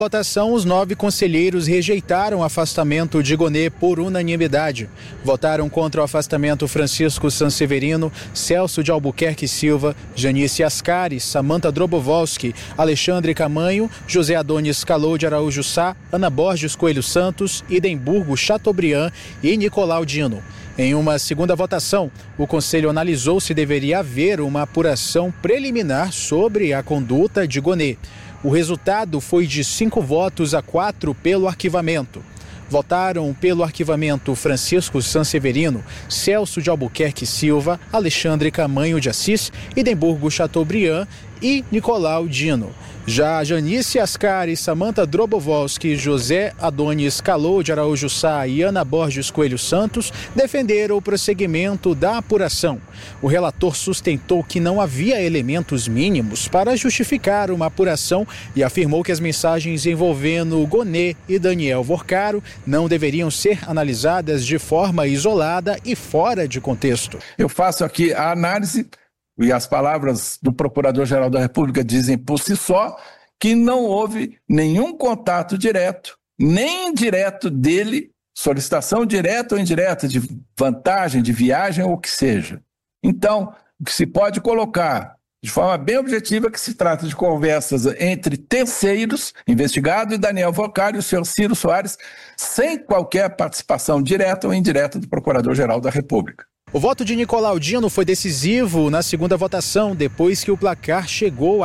Votação, os 9 conselheiros rejeitaram o afastamento de Gonê por unanimidade. Votaram contra o afastamento Francisco Sanseverino, Celso de Albuquerque Silva, Janice Ascari, Samanta Drobovolski, Alexandre Camanho, José Adonis Calou de Araújo Sá, Ana Borges Coelho Santos, Idemburgo Chateaubriand e Nicolau Dino. Em uma segunda votação, o Conselho analisou se deveria haver uma apuração preliminar sobre a conduta de Gonê. O resultado foi de 5 votos a 4 pelo arquivamento. Votaram pelo arquivamento Francisco Sanseverino, Celso de Albuquerque Silva, Alexandre Camanho de Assis, Idemburgo Chateaubriand e Nicolau Dino. Já Janice Ascari, Samanta Drobovolski, José Adonis Calou de Araújo Sá e Ana Borges Coelho Santos defenderam o prosseguimento da apuração. O relator sustentou que não havia elementos mínimos para justificar uma apuração e afirmou que as mensagens envolvendo Gonê e Daniel Vorcaro não deveriam ser analisadas de forma isolada e fora de contexto. Eu faço aqui a análise, e as palavras do Procurador-Geral da República dizem por si só que não houve nenhum contato direto, nem indireto dele, solicitação direta ou indireta de vantagem, de viagem ou o que seja. Então, o que se pode colocar de forma bem objetiva é que se trata de conversas entre terceiros, investigado e Daniel Vorcaro e o senhor Ciro Soares, sem qualquer participação direta ou indireta do Procurador-Geral da República. O voto de Nicolau Dino foi decisivo na segunda votação, depois que o placar chegou a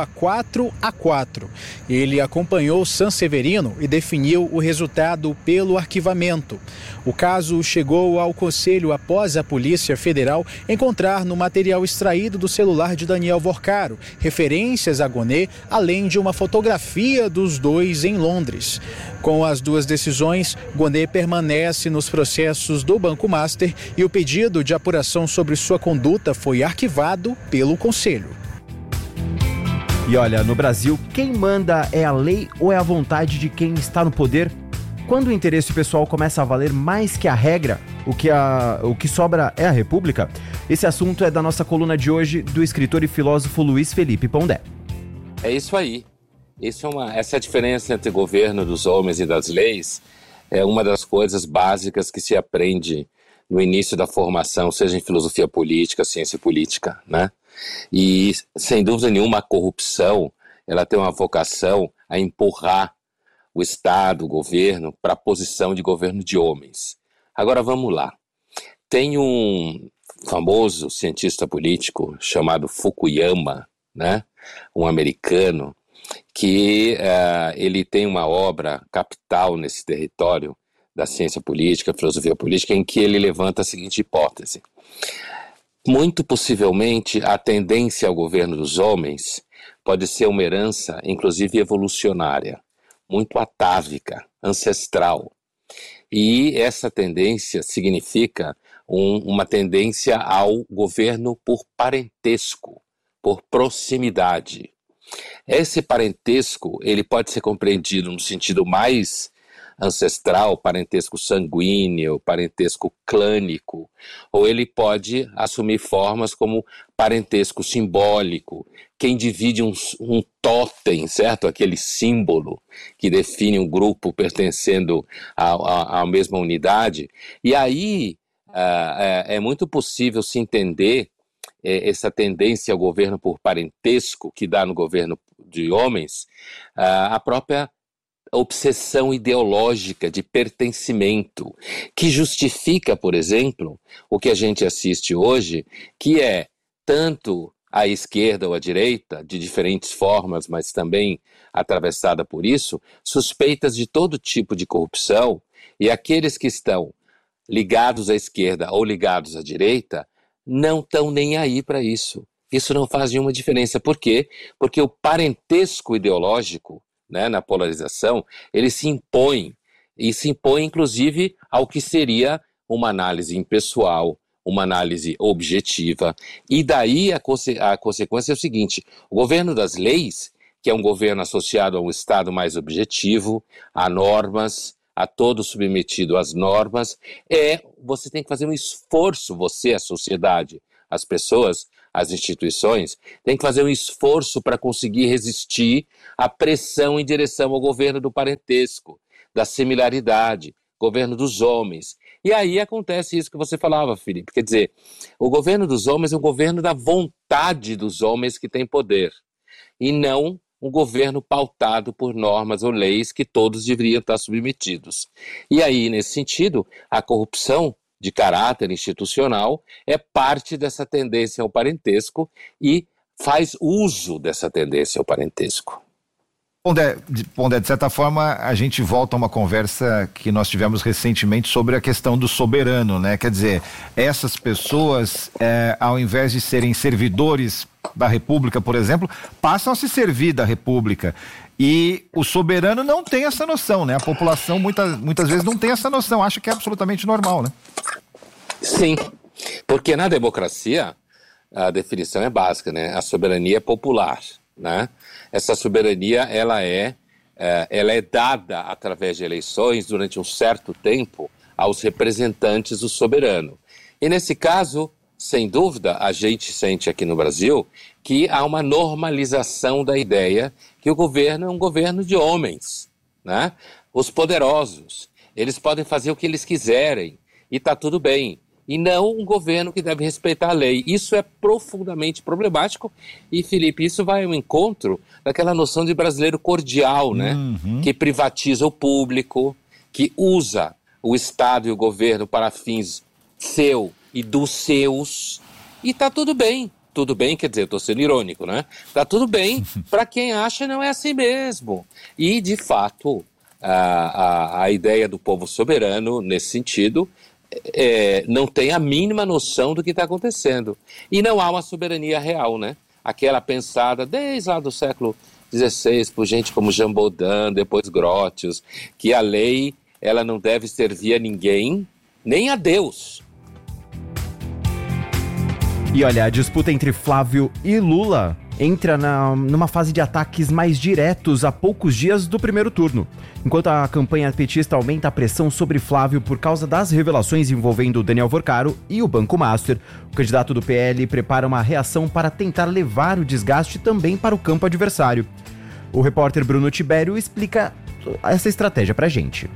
4-4. Ele acompanhou Sanseverino e definiu o resultado pelo arquivamento. O caso chegou ao Conselho após a Polícia Federal encontrar no material extraído do celular de Daniel Vorcaro referências a Gonê, além de uma fotografia dos dois em Londres. Com as duas decisões, Gonê permanece nos processos do Banco Master e o pedido de apuração sobre sua conduta foi arquivado pelo Conselho. E olha, no Brasil, quem manda é a lei ou é a vontade de quem está no poder? Quando o interesse pessoal começa a valer mais que a regra, o que sobra é a República? Esse assunto é da nossa coluna de hoje, do escritor e filósofo Luiz Felipe Pondé. É isso aí. Essa diferença entre o governo dos homens e das leis é uma das coisas básicas que se aprende no início da formação, seja em filosofia política, ciência política, né? E, sem dúvida nenhuma, a corrupção, ela tem uma vocação a empurrar o Estado, o governo, para a posição de governo de homens. Agora, vamos lá. Tem um famoso cientista político chamado Fukuyama, né? Um americano, que ele tem uma obra capital nesse território da ciência política, filosofia política, em que ele levanta a seguinte hipótese. Muito possivelmente, a tendência ao governo dos homens pode ser uma herança, inclusive evolucionária, muito atávica, ancestral. E essa tendência significa uma tendência ao governo por parentesco, por proximidade. Esse parentesco, ele pode ser compreendido no sentido mais ancestral, parentesco sanguíneo, parentesco clânico, ou ele pode assumir formas como parentesco simbólico. Quem divide um totem, certo? Aquele símbolo que define um grupo pertencendo à mesma unidade. E aí é muito possível se entender essa tendência ao governo por parentesco que dá no governo de homens, a própria obsessão ideológica de pertencimento, que justifica, por exemplo, o que a gente assiste hoje, que é tanto a esquerda ou a direita, de diferentes formas, mas também atravessada por isso, suspeitas de todo tipo de corrupção, e aqueles que estão ligados à esquerda ou ligados à direita não estão nem aí para isso. Isso não faz nenhuma diferença. Por quê? Porque o parentesco ideológico, né, na polarização, ele se impõe, e se impõe inclusive ao que seria uma análise impessoal, uma análise objetiva, e daí a consequência é o seguinte: o governo das leis, que é um governo associado a um Estado mais objetivo, a normas, a todo submetido às normas, você tem que fazer um esforço, você, a sociedade, as pessoas, as instituições, tem que fazer um esforço para conseguir resistir à pressão em direção ao governo do parentesco, da similaridade, governo dos homens. E aí acontece isso que você falava, Felipe. Quer dizer, o governo dos homens é um governo da vontade dos homens que têm poder, e não um governo pautado por normas ou leis que todos deveriam estar submetidos. E aí, nesse sentido, a corrupção de caráter institucional é parte dessa tendência ao parentesco e faz uso dessa tendência ao parentesco. Pondé, de certa forma, a gente volta a uma conversa que nós tivemos recentemente sobre a questão do soberano, né? Quer dizer, essas pessoas, ao invés de serem servidores da República, por exemplo, passam a se servir da República. E o soberano não tem essa noção, né? A população muitas vezes não tem essa noção, acha que é absolutamente normal, né? Sim, porque na democracia a definição é básica, né? A soberania é popular, né? Essa soberania ela é dada através de eleições durante um certo tempo aos representantes do soberano. E nesse caso, sem dúvida, a gente sente aqui no Brasil que há uma normalização da ideia que o governo é um governo de homens, né? Os poderosos, eles podem fazer o que eles quiserem e está tudo bem. E não um governo que deve respeitar a lei. Isso é profundamente problemático e, Felipe, isso vai ao encontro daquela noção de brasileiro cordial, né? Que privatiza o público, que usa o Estado e o governo para fins seu e dos seus. E tá tudo bem. Tudo bem, quer dizer, eu estou sendo irônico, né? Tá tudo bem para quem acha não é assim mesmo. E, de fato, a ideia do povo soberano, nesse sentido, não tem a mínima noção do que está acontecendo. E não há uma soberania real, né? Aquela pensada desde lá do século XVI por gente como Jean Baudin, depois Grotius, que a lei ela não deve servir a ninguém, nem a Deus. E olha, a disputa entre Flávio e Lula entra numa fase de ataques mais diretos a poucos dias do primeiro turno. Enquanto a campanha petista aumenta a pressão sobre Flávio por causa das revelações envolvendo Daniel Vorcaro e o Banco Master, o candidato do PL prepara uma reação para tentar levar o desgaste também para o campo adversário. O repórter Bruno Tibério explica essa estratégia pra gente.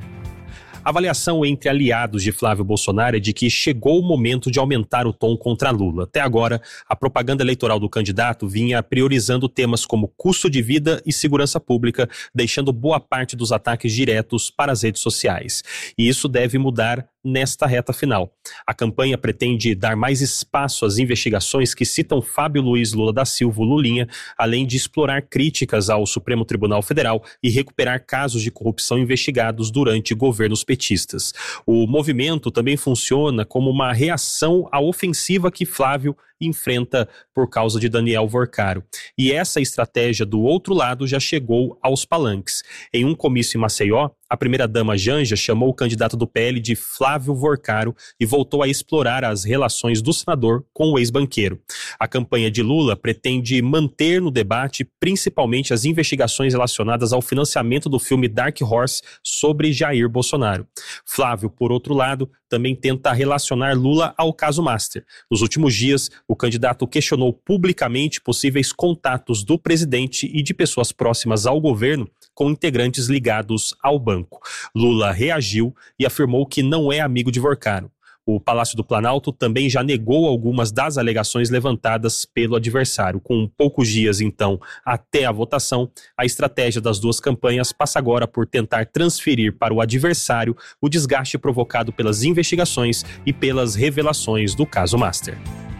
A avaliação entre aliados de Flávio Bolsonaro é de que chegou o momento de aumentar o tom contra Lula. Até agora, a propaganda eleitoral do candidato vinha priorizando temas como custo de vida e segurança pública, deixando boa parte dos ataques diretos para as redes sociais. E isso deve mudar nesta reta final. A campanha pretende dar mais espaço às investigações que citam Fábio Luiz Lula da Silva, Lulinha, além de explorar críticas ao Supremo Tribunal Federal e recuperar casos de corrupção investigados durante governos petistas. O movimento também funciona como uma reação à ofensiva que Flávio enfrenta por causa de Daniel Vorcaro. E essa estratégia do outro lado já chegou aos palanques. Em um comício em Maceió, a primeira-dama Janja chamou o candidato do PL de Flávio Vorcaro e voltou a explorar as relações do senador com o ex-banqueiro. A campanha de Lula pretende manter no debate principalmente as investigações relacionadas ao financiamento do filme Dark Horse sobre Jair Bolsonaro. Flávio, por outro lado, também tenta relacionar Lula ao caso Master. Nos últimos dias, o candidato questionou publicamente possíveis contatos do presidente e de pessoas próximas ao governo com integrantes ligados ao banco. Lula reagiu e afirmou que não é amigo de Vorcaro. O Palácio do Planalto também já negou algumas das alegações levantadas pelo adversário. Com poucos dias, então, até a votação, a estratégia das duas campanhas passa agora por tentar transferir para o adversário o desgaste provocado pelas investigações e pelas revelações do caso Master.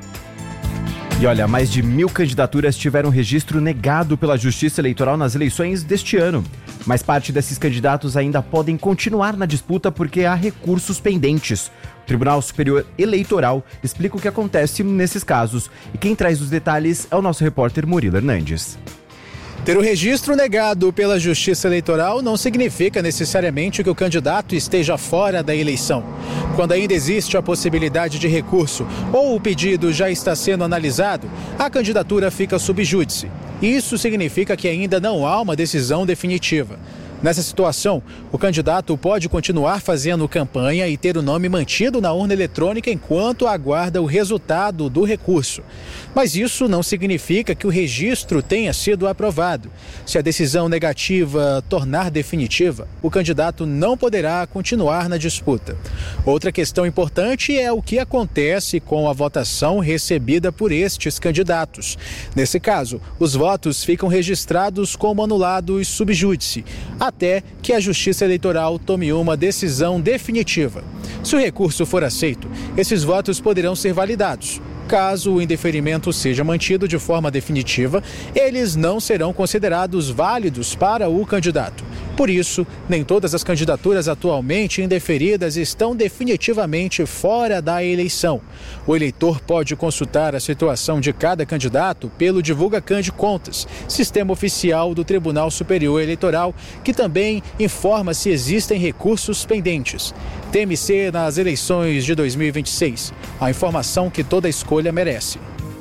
E olha, mais de 1.000 candidaturas tiveram registro negado pela Justiça Eleitoral nas eleições deste ano. Mas parte desses candidatos ainda podem continuar na disputa porque há recursos pendentes. O Tribunal Superior Eleitoral explica o que acontece nesses casos. E quem traz os detalhes é o nosso repórter Murilo Hernandes. Ter o registro negado pela Justiça Eleitoral não significa necessariamente que o candidato esteja fora da eleição. Quando ainda existe a possibilidade de recurso ou o pedido já está sendo analisado, a candidatura fica sub júdice. Isso significa que ainda não há uma decisão definitiva. Nessa situação, o candidato pode continuar fazendo campanha e ter o nome mantido na urna eletrônica enquanto aguarda o resultado do recurso. Mas isso não significa que o registro tenha sido aprovado. Se a decisão negativa tornar definitiva, o candidato não poderá continuar na disputa. Outra questão importante é o que acontece com a votação recebida por estes candidatos. Nesse caso, os votos ficam registrados como anulados sub judice, até que a Justiça Eleitoral tome uma decisão definitiva. Se o recurso for aceito, esses votos poderão ser validados. Caso o indeferimento seja mantido de forma definitiva, eles não serão considerados válidos para o candidato. Por isso, nem todas as candidaturas atualmente indeferidas estão definitivamente fora da eleição. O eleitor pode consultar a situação de cada candidato pelo DivulgaCan de Contas, sistema oficial do Tribunal Superior Eleitoral, que também informa se existem recursos pendentes. TMC nas eleições de 2026. A informação que toda escolha merece.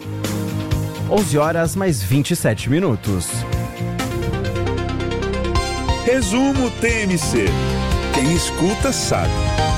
11h mais 27. Resumo TMC. Quem escuta sabe.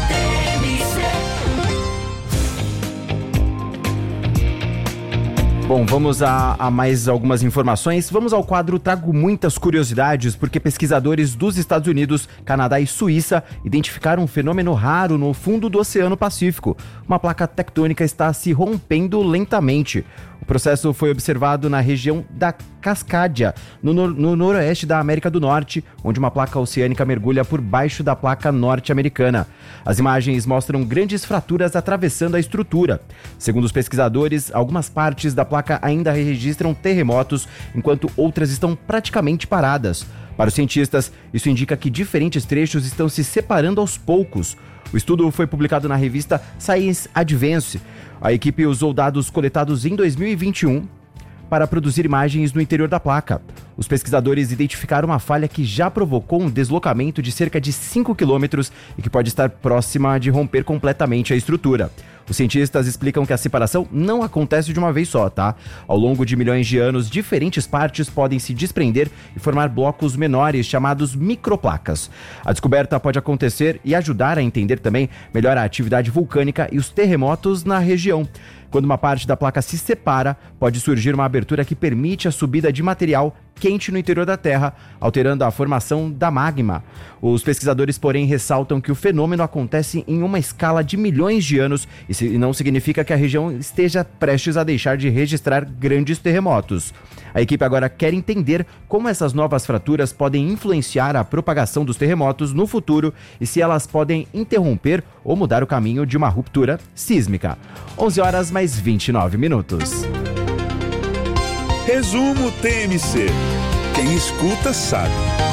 Bom, vamos a mais algumas informações. Vamos ao quadro Trago Muitas Curiosidades, porque pesquisadores dos Estados Unidos, Canadá e Suíça identificaram um fenômeno raro no fundo do Oceano Pacífico. Uma placa tectônica está se rompendo lentamente. O processo foi observado na região da Cascadia, no noroeste da América do Norte, onde uma placa oceânica mergulha por baixo da placa norte-americana. As imagens mostram grandes fraturas atravessando a estrutura. Segundo os pesquisadores, algumas partes da placa ainda registram terremotos, enquanto outras estão praticamente paradas. Para os cientistas, isso indica que diferentes trechos estão se separando aos poucos. O estudo foi publicado na revista Science Advance. A equipe usou dados coletados em 2021 para produzir imagens no interior da placa. Os pesquisadores identificaram uma falha que já provocou um deslocamento de cerca de 5 quilômetros e que pode estar próxima de romper completamente a estrutura. Os cientistas explicam que a separação não acontece de uma vez só, tá? Ao longo de milhões de anos, diferentes partes podem se desprender e formar blocos menores chamados microplacas. A descoberta pode acontecer e ajudar a entender também melhor a atividade vulcânica e os terremotos na região. Quando uma parte da placa se separa, pode surgir uma abertura que permite a subida de material quente no interior da Terra, alterando a formação da magma. Os pesquisadores, porém, ressaltam que o fenômeno acontece em uma escala de milhões de anos e não significa que a região esteja prestes a deixar de registrar grandes terremotos. A equipe agora quer entender como essas novas fraturas podem influenciar a propagação dos terremotos no futuro e se elas podem interromper ou mudar o caminho de uma ruptura sísmica. 11h mais 29. Resumo TMC. Quem escuta sabe.